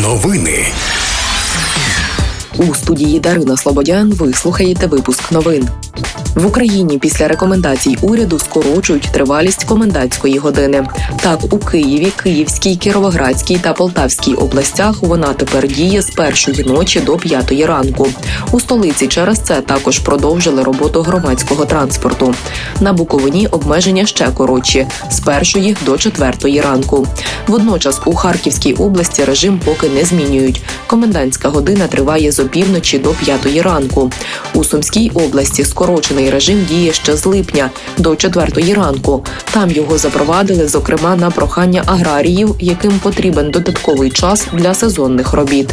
Новини. У студії Дарина Слободян ви слухаєте випуск новин. В Україні після рекомендацій уряду скорочують тривалість комендантської години. Так, у Києві, Київській, Кіровоградській та Полтавській областях вона тепер діє з 1-ї ночі до 5-ї ранку. У столиці через це також продовжили роботу громадського транспорту. На Буковині обмеження ще коротші – з 1-ї до 4-ї ранку. Водночас у Харківській області режим поки не змінюють. Комендантська година триває з опівночі до 5-ї ранку. У Сумській області скорочений режим діє ще з липня до 4-ї ранку. Там його запровадили, зокрема, на прохання аграріїв, яким потрібен додатковий час для сезонних робіт.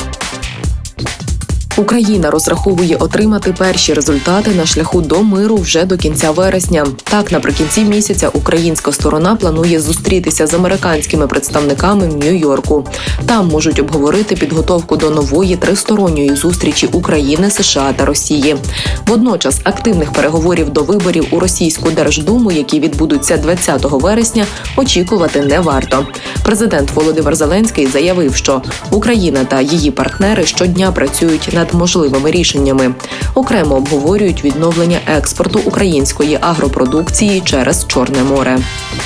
Україна розраховує отримати перші результати на шляху до миру вже до кінця вересня. Так, наприкінці місяця українська сторона планує зустрітися з американськими представниками в Нью-Йорку. Там можуть обговорити підготовку до нової тристоронньої зустрічі України, США та Росії. Водночас активних переговорів до виборів у Російську Держдуму, які відбудуться 20 вересня, очікувати не варто. Президент Володимир Зеленський заявив, що Україна та її партнери щодня працюють над можливими рішеннями. Окремо обговорюють відновлення експорту української агропродукції через Чорне море.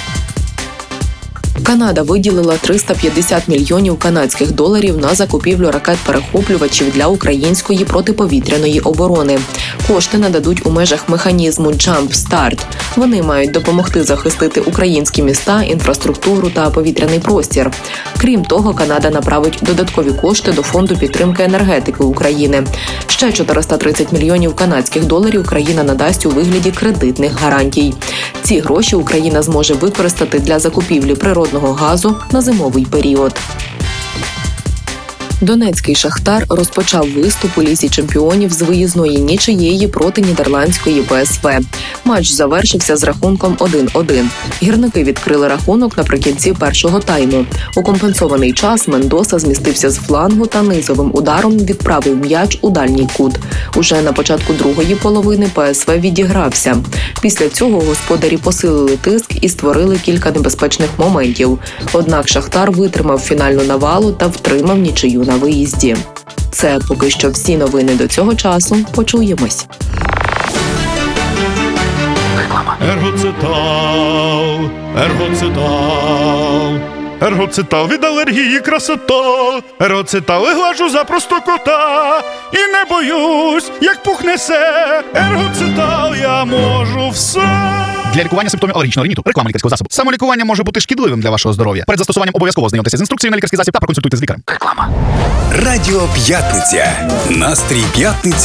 Канада виділила 350 мільйонів канадських доларів на закупівлю ракет-перехоплювачів для української протиповітряної оборони. Кошти нададуть у межах механізму Jump Start. Вони мають допомогти захистити українські міста, інфраструктуру та повітряний простір. Крім того, Канада направить додаткові кошти до Фонду підтримки енергетики України. Ще 430 мільйонів канадських доларів країна надасть у вигляді кредитних гарантій. Ці гроші Україна зможе використати для закупівлі природного газу на зимовий період. Донецький «Шахтар» розпочав виступ у Лізі чемпіонів з виїзної нічиєї проти нідерландської ПСВ. Матч завершився з рахунком 1-1. Гірники відкрили рахунок наприкінці першого тайму. У компенсований час Мендоса змістився з флангу та низовим ударом відправив м'яч у дальній кут. Уже на початку другої половини ПСВ відігрався. Після цього господарі посилили тиск і створили кілька небезпечних моментів. Однак «Шахтар» витримав фінальну навалу та втримав нічию на виїзді. Це поки що всі новини до цього часу. Почуємось. Ергоцитал, ергоцитал, ергоцитал від алергії красота. Ергоцитал глажу за простокота і не боюсь, як пухне се. Ергоцитал я можу все. Для лікування симптомів алергічного риніту. Реклама лікарського засобу. Самолікування може бути шкідливим для вашого здоров'я. Перед застосуванням обов'язково знайомтеся з інструкцією на лікарський засіб та проконсультуйтесь з лікарем. Реклама. Радіо П'ятниця. Настрій п'ятниці